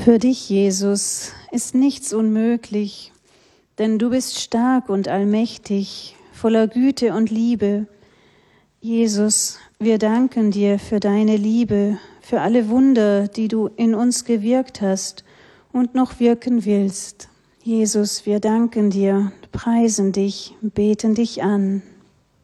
Für dich, Jesus, ist nichts unmöglich, denn du bist stark und allmächtig, voller Güte und Liebe. Jesus, wir danken dir für deine Liebe, für alle Wunder, die du in uns gewirkt hast und noch wirken willst. Jesus, wir danken dir, preisen dich, beten dich an.